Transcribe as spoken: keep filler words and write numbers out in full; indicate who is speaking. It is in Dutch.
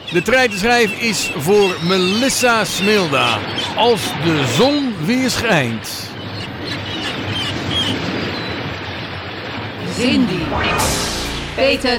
Speaker 1: De treitenschijf is voor Melissa Smilda. Als de zon weer schijnt.
Speaker 2: Cindy. Peter